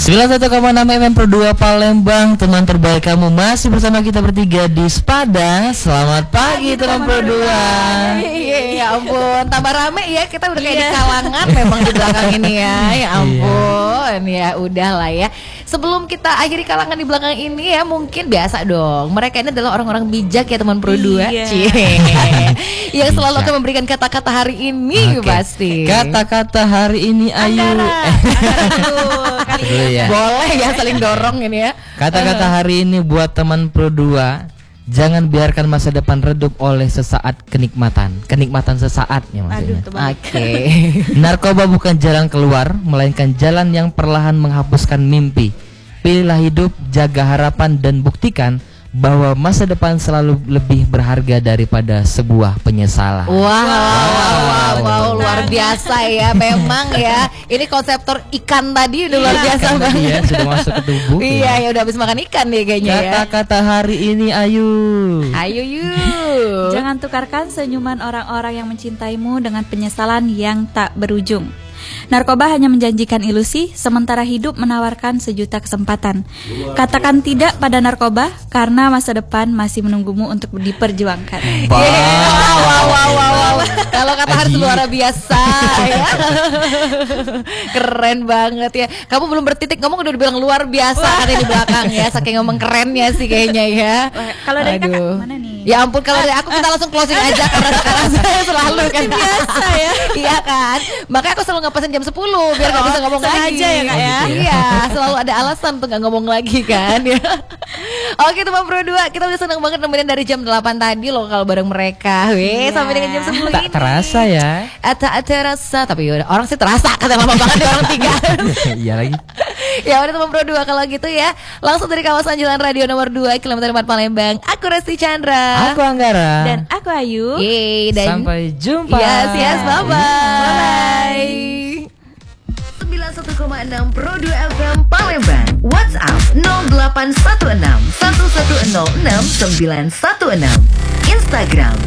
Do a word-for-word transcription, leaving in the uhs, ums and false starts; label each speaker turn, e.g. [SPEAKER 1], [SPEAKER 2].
[SPEAKER 1] sembilan puluh satu koma enam M M Pro dua Palembang. Teman terbaik kamu masih bersama kita bertiga di Spada. Selamat pagi teman Pro dua.
[SPEAKER 2] Iya, ya ampun, tambah rame ya. Kita udah kayak di kalangan memang di belakang ini ya. Ya ampun, ya udahlah ya. Sebelum kita akhiri kalangan di belakang ini ya, mungkin biasa dong. Mereka ini adalah orang-orang bijak ya teman Pro dua.
[SPEAKER 3] Iya.
[SPEAKER 2] Cie. Yang selalu akan memberikan kata-kata hari ini.
[SPEAKER 1] Oke.
[SPEAKER 2] Pasti.
[SPEAKER 1] Kata-kata hari ini Ayu.
[SPEAKER 3] Kali
[SPEAKER 1] Dulu ya.
[SPEAKER 2] Boleh ya saling dorong ini ya.
[SPEAKER 1] Kata-kata hari ini buat teman Pro dua. Jangan biarkan masa depan redup oleh sesaat kenikmatan. Kenikmatan sesaat ya maksudnya.
[SPEAKER 3] Aduh, teman.
[SPEAKER 2] Oke.
[SPEAKER 1] Narkoba bukan jalan keluar, melainkan jalan yang perlahan menghapuskan mimpi. Pilihlah hidup, jaga harapan dan buktikan bahwa masa depan selalu lebih berharga daripada sebuah penyesalan.
[SPEAKER 2] Wow, wow, wow, wow, luar biasa ya, memang ya. Ini konseptor ikan tadi udah luar biasa
[SPEAKER 1] Kan tadi
[SPEAKER 2] banget.
[SPEAKER 1] ya sudah masuk ke tubuh.
[SPEAKER 2] Iya, ya udah habis makan ikan nih kayaknya ya.
[SPEAKER 1] Kata-kata hari ini Ayu.
[SPEAKER 2] Ayo yuk.
[SPEAKER 3] Jangan tukarkan senyuman orang-orang yang mencintaimu dengan penyesalan yang tak berujung. Narkoba hanya menjanjikan ilusi, sementara hidup menawarkan sejuta kesempatan. Katakan tidak pada narkoba, karena masa depan masih menunggumu untuk diperjuangkan.
[SPEAKER 1] Wow.
[SPEAKER 2] Yeah. Wow, wow, wow, wow. Kalau kata harus
[SPEAKER 1] Aji.
[SPEAKER 2] luar biasa ya. Keren banget ya. Kamu belum bertitik ngomong udah dibilang luar biasa katanya di belakang ya. Saking ngomong kerennya sih kayaknya ya.
[SPEAKER 3] Kalau dari kakak
[SPEAKER 2] Aduh.
[SPEAKER 3] mana nih?
[SPEAKER 2] Ya ampun, kalau dari aku kita langsung closing aja karena sekarang saya selalu kan
[SPEAKER 3] biasa ya.
[SPEAKER 2] Iya kan. Makanya aku selalu ngepesan jam sepuluh biar nggak bisa ngomong
[SPEAKER 3] sengaja
[SPEAKER 2] lagi.
[SPEAKER 3] ya, Kak, ya?
[SPEAKER 2] Iya, selalu ada alasan untuk nggak ngomong lagi kan ya. Oke teman Pro dua, kita udah seneng banget nemenin dari jam delapan tadi loh kalau bareng mereka. Weh,
[SPEAKER 3] Iya.
[SPEAKER 2] sampai dengan jam sepuluh
[SPEAKER 1] Tak
[SPEAKER 2] ini.
[SPEAKER 1] terasa ya.
[SPEAKER 2] Tak terasa, tapi yaudah, orang sih terasa kata lama banget ya orang tiga.
[SPEAKER 1] Iya lagi.
[SPEAKER 2] Ya udah teman Pro dua kalau gitu ya. Langsung dari kawasan Jalan Radio nomor dua kilometer empat Palembang. Aku Resti Chandra.
[SPEAKER 1] Aku Anggara.
[SPEAKER 3] Dan aku Ayu.
[SPEAKER 2] Yeay, dan
[SPEAKER 1] Sampai jumpa.
[SPEAKER 2] Yes, yes, bye bye.
[SPEAKER 3] Bye-bye.
[SPEAKER 4] sembilan puluh satu koma enam Pro dua F M Palembang. WhatsApp nol delapan satu enam satu satu nol enam sembilan satu enam. Instagram